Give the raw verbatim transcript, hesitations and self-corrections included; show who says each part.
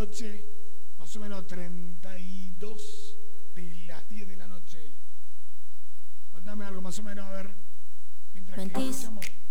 Speaker 1: noche, más o menos treinta y dos de las diez de la noche. Contame algo más o menos, a ver, mientras que
Speaker 2: Mentís.
Speaker 1: escuchamos.